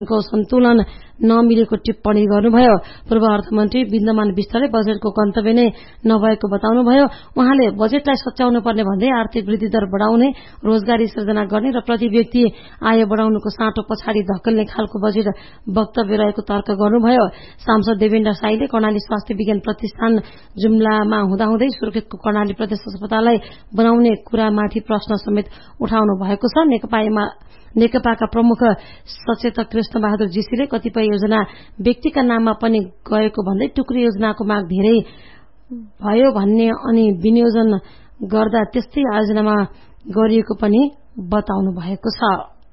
को सन्तुलन नमिलेको टिप्पणी गर्नुभयो। पूर्व अर्थमन्त्री विद्यमान विष्टले बजेटको गन्तव्य नै नभएको बताउनुभयो। उहाँले बजेटलाई सच्याउनु पर्ने भन्दै आर्थिक वृद्धि दर बढाउने, रोजगारी सृजना गर्ने र प्रति व्यक्ति आय बढाउनुको साटो पछाडि धकेल्ने खालको बजेट वक्तव्य रहेको तर्क गर्नुभयो। सांसद देवेन्द्र साईले कर्णाली स्वास्थ्य विज्ञान प्रतिष्ठान जुम्लामा हुँदाहुँदै सुर्खेतको कर्णाली प्रदेश अस्पताललाई बनाउने कुरामाथि प्रश्न समेत उठाउनु भएको छ। नेकपाका प्रमुख सचेतक कृष्ण बहादुर जीसीले कतिपय योजना व्यक्तिका नाममा पनि गएको भन्दै टुक्री योजनाको माग धेरै भयो भन्ने अनि विनियोजन गर्दा त्यस्तै आयोजनामा गरिएको पनि बताउनु भएको छ।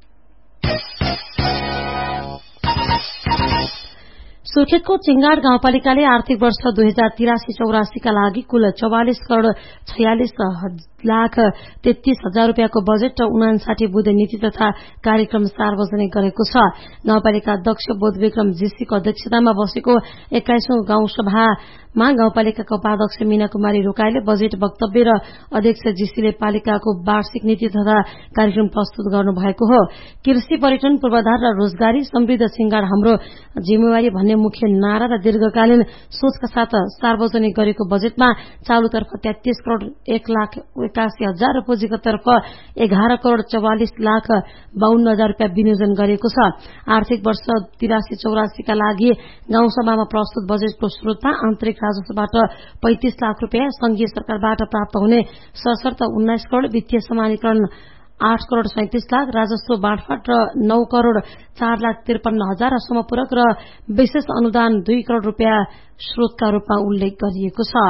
सुर्खेतको चिंगाड गाउँपालिकाले आर्थिक वर्ष 2083-84 का लागि कुल 44 करोड़ 46 लाख 33 हजार रूपियाँको बजेट र 59 बुँदे नीति तथा कार्यक्रम सार्वजनिक गरेको छ। गाउँपालिका अध्यक्ष बोधविक्रम जीसीको अध्यक्षतामा बसेको 21औं गाउँसभामा गाउँपालिकाका उपाध्यक्ष मीना कुमारी रोकाईले बजेट वक्तव्य र अध्यक्ष जीसीले पालिकाको वार्षिक नीति तथा कार्यक्रम प्रस्तुत गर्नु भएको हो। कृषि, पर्यटन, पूर्वाधार र रोजगारी समृद्ध सिंगाड हाम्रो जिम्मेवारी भन्ने मुख्य नारा र दीर्घकालीन सोचका साथ सार्वजनिक गरेको बजेटमा चालुतर्फ 33 करोड़ 1,81,000 र पुँजीगततर्फ 11 करोड़ 44 लाख 52 हजार रूपियाँ विनियोजन गरिएको छ। आर्थिक वर्ष 83-84 का लागि गाउँसभामा प्रस्तुत बजेटको स्रोतमा आन्तरिक राजस्वबाट 35 लाख रूपियाँ, संघीय सरकारबाट प्राप्त हुने सशर्त 19 करोड़, वित्तीय समानीकरण 8 करोड़ 37 लाख, राजस्व बाँडफाट र 9 करोड़ 4,53 हजार र समपूरक र विशेष अनुदान 2 करोड़ रूपियाँ स्रोतका रूपमा उल्लेख गरिएको छ।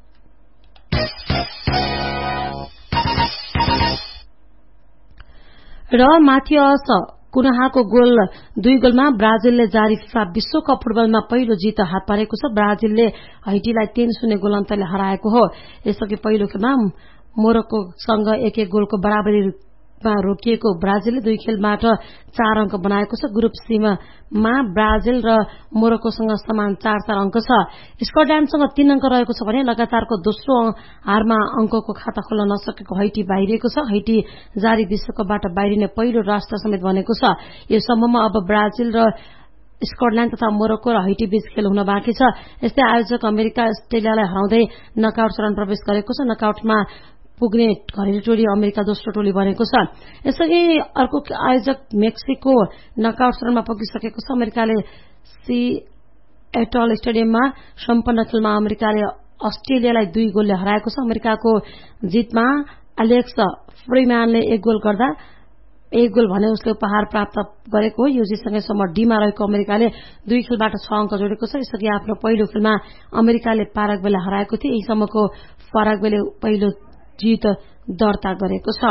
र माथियस कुनाहाको गोल 2 गोलमा ब्राजिलले जारी फिफा विश्वकप फुटबलमा पहिलो जित हात पारेको छ। ब्राजिलले हैटीलाई 3-0 गोल अन्तरले हराएको हो। यसअघि पहिलो खेलमा मोरक्कोसँग 1-1 गोलको बराबरीमा रोकिएको ब्राजिलले 2 खेलबाट 4 अंक बनाएको छ। ग्रुप सी मा ब्राजिल र मोरक्कोसँग समान 4-4 अंक छ। स्कटल्याण्डसँग 3 अंक रहेको छ भने लगातारको दोस्रो हारमा अंकको खाता खोल्न नसकेको हैटी बाहिरिएको छ। हैटी जारी विश्वकपबाट बाहिरिने पहिलो राष्ट्र समेत बनेको छ। यो सम्ममा अब ब्राजिल र स्कटल्याण्ड तथा मोरक्को र हैटी बीच खेल हुन बाँकी छ। यस्तै आयोजक अमेरिका अस्ट्रेलियालाई हराउँदै नकआउट चरण प्रवेश गरेको छ। नकआउटमा पुग्ने घरेलु टोली अमेरिका दोस्रो टोली बनेको छ। यसअघि अर्को आयोजक मेक्सिको नकआउट चरणमा पुगिसकेको छ। अमेरिकाले सिएटल स्टेडियममा सम्पन्न खेलमा अमेरिकाले अस्ट्रेलियालाई 2 गोलले हराएको छ। अमेरिकाको जितमा एलेक्स फ्रीम्यानले 1 गोल गर्दा 1 गोल भने उसले उपहार प्राप्त गरेको हो। युजीसँगै सम्म डीमा रहेको अमेरिकाले 2 खेलबाट 6 अंक जोडेको छ। यसअघि आफ्नो पहिलो खेलमा अमेरिकाले पाराग्वेलाई हराएको थियो। यहीसम्मको पाराग्वेले पहिलो जित दर्ता गरेको छ।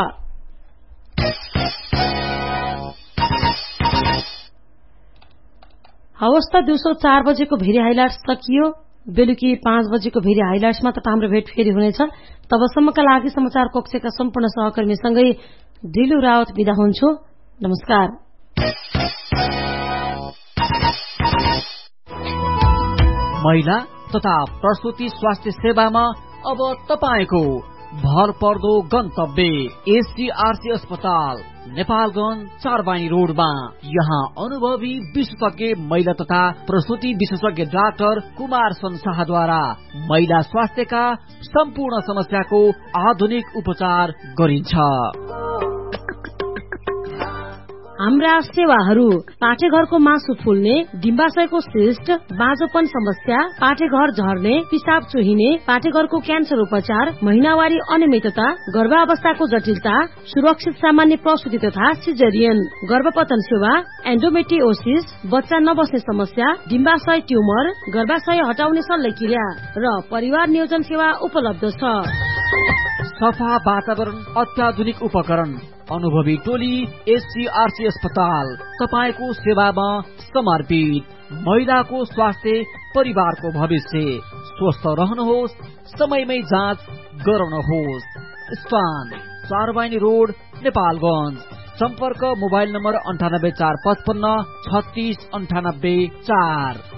हवस् त दिउँसो 4 बजेको भेरी हाइलाइट्स सकियो। बेलुकी 5 बजेको भेरी हाइलाइट्समा तपाईँ हाम्रो भेट फेरि हुनेछ। तबसम्मका लागि समाचार कक्षका सम्पूर्ण सहकर्मीसँगै दिलु रावत बिदा हुन्छु। नमस्कार। महिला तथा प्रसूति स्वास्थ्य सेवामा अब तपाईको भरपर्दो गन्तव्य एससीआरसी अस्पताल नेपालगञ्ज 4 बानी रोडमा। यहाँ अनुभवी विशेषज्ञ महिला तथा प्रसूति विशेषज्ञ डाक्टर कुमार शाहद्वारा महिला स्वास्थ्यका सम्पूर्ण समस्याको आधुनिक उपचार गरिन्छ। हाम्रा सेवाहरू: पाठेघरको मासु फुल्ने, डिम्बाशयको सिस्ट, बाँझोपन समस्या, पाठेघर झर्ने, पिसाब चुहिने, पाठेघरको क्यान्सर उपचार, महिनावारी अनियमितता, गर्भावस्थाको जटिलता, सुरक्षित सामान्य प्रसूति तथा सिजेरियन, गर्भपतन सेवा, एन्डोमेट्रियोसिस, बच्चा नबस्ने समस्या, डिम्बाशय ट्युमर, गर्भाशय हटाउने शल्यक्रिया र परिवार नियोजन सेवा उपलब्ध छ। सफा वातावरण, अत्याधुनिक उपकरण, अनुभवी टोली एससीआरसी अस्पताल तपाईको सेवामा समर्पित। महिलाको स्वास्थ्य, परिवारको भविष्य। स्वस्थ रहनुहोस्, समयमै जाँच गराउनुहोस्। स्थान 4 बानी रोड नेपालगञ्ज। सम्पर्क मोबाइल नम्बर 984553 3698 4।